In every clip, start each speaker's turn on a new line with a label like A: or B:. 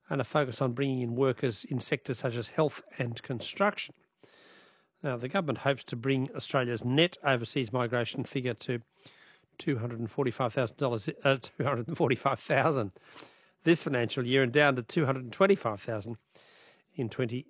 A: and a focus on bringing in workers in sectors such as health and construction. Now, the government hopes to bring Australia's net overseas migration figure to $245,000 this financial year and down to $225,000 in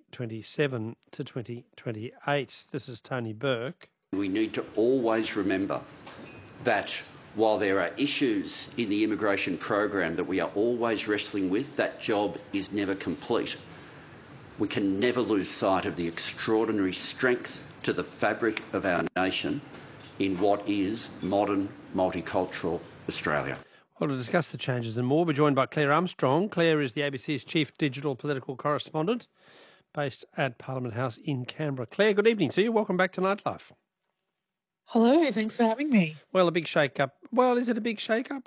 A: 2027 to 2028. This is Tony Burke.
B: We need to always remember that while there are issues in the immigration program that we are always wrestling with, that job is never complete. We can never lose sight of the extraordinary strength to the fabric of our nation in what is modern, multicultural Australia.
A: Well, to discuss the changes and more, we're joined by Claire Armstrong. Claire is the ABC's Chief Digital Political Correspondent based at Parliament House in Canberra. Claire, good evening to you. Welcome back to Nightlife.
C: Hello, thanks for having me.
A: Well, a big shake-up. Well, is it a big shake-up?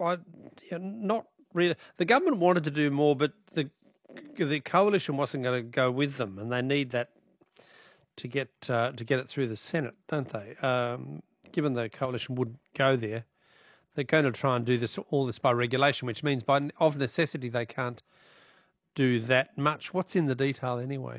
A: Not really. The government wanted to do more, but the coalition wasn't going to go with them, and they need that to get it through the Senate, don't they? Given the coalition wouldn't go there, they're going to try and do all this by regulation, which means of necessity they can't do that much. What's in the detail anyway?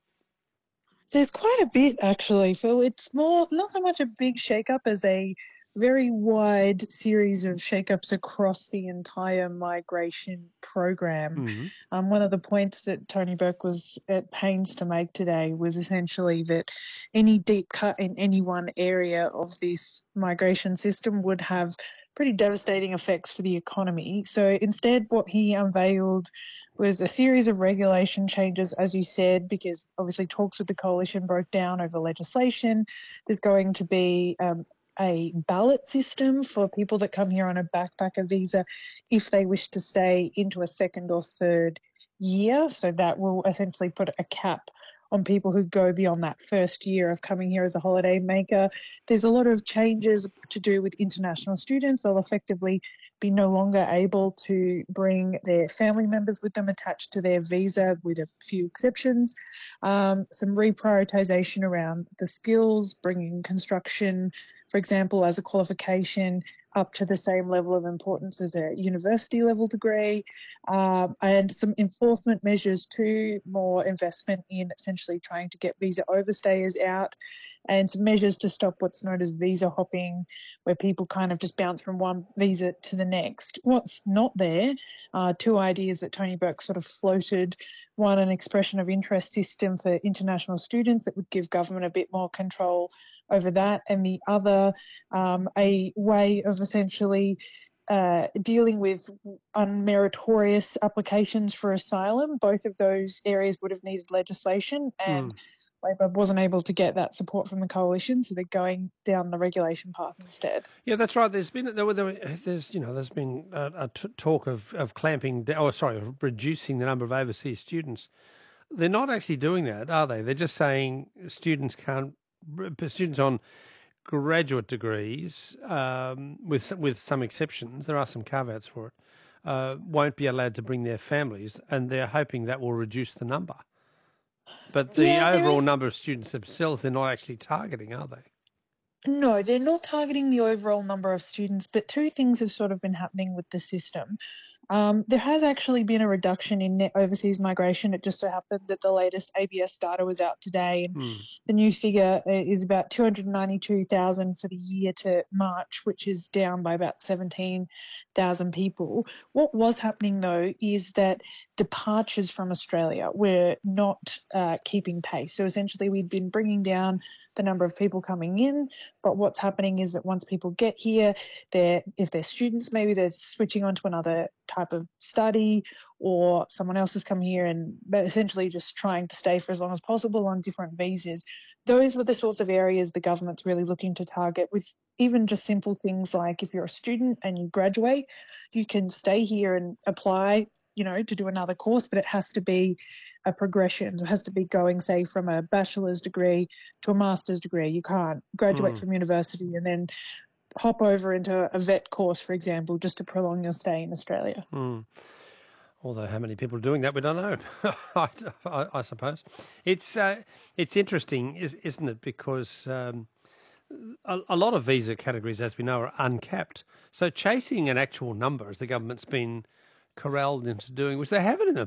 C: There's quite a bit, actually, Phil. It's more not so much a big shake-up as a very wide series of shake-ups across the entire migration program.
A: Mm-hmm.
C: One of the points that Tony Burke was at pains to make today was essentially that any deep cut in any one area of this migration system would have pretty devastating effects for the economy. So instead, what he unveiled was a series of regulation changes, as you said, because obviously talks with the coalition broke down over legislation. There's going to be a ballot system for people that come here on a backpacker visa if they wish to stay into a second or third year. So that will essentially put a cap on people who go beyond that first year of coming here as a holiday maker. There's a lot of changes to do with international students. They'll effectively be no longer able to bring their family members with them attached to their visa, with a few exceptions. Some reprioritisation around the skills, bringing construction, for example, as a qualification up to the same level of importance as a university level degree, and some enforcement measures too, more investment in essentially trying to get visa overstayers out, and some measures to stop what's known as visa hopping, where people kind of just bounce from one visa to the next. What's not there are two ideas that Tony Burke sort of floated. One, an expression of interest system for international students that would give government a bit more control over that, and the other, a way of essentially dealing with unmeritorious applications for asylum. Both of those areas would have needed legislation, and Labor wasn't able to get that support from the coalition, so they're going down the regulation path instead.
A: Yeah, that's right. There's been talk of reducing the number of overseas students. They're not actually doing that, are they? They're just saying students on graduate degrees, with some exceptions, there are some caveats for it, won't be allowed to bring their families, and they're hoping that will reduce the number. But the overall number of students themselves, they're not actually targeting, are they?
C: No, they're not targeting the overall number of students, but two things have sort of been happening with the system. There has actually been a reduction in net overseas migration. It just so happened that the latest ABS data was out today, and the new figure is about 292,000 for the year to March, which is down by about 17,000 people. What was happening, though, is that departures from Australia were not keeping pace. So essentially, we'd been bringing down the number of people coming in, but what's happening is that once people get here, if they're students, maybe they're switching on to another type of study, or someone else has come here and essentially just trying to stay for as long as possible on different visas. Those were the sorts of areas the government's really looking to target, with even just simple things like if you're a student and you graduate, you can stay here and apply to do another course, but it has to be a progression. It has to be going, say, from a bachelor's degree to a master's degree. You can't graduate from university and then hop over into a vet course, for example, just to prolong your stay in Australia.
A: Although how many people are doing that, we don't know, I suppose. It's interesting, isn't it, because a lot of visa categories, as we know, are uncapped. So chasing an actual number, as the government's been corralled into doing, which they haven't